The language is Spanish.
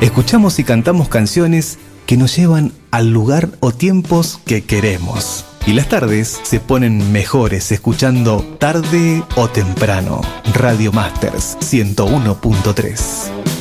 Escuchamos y cantamos canciones que nos llevan al lugar o tiempos que queremos. Y las tardes se ponen mejores escuchando Tarde o Temprano. Radio Masters 101.3.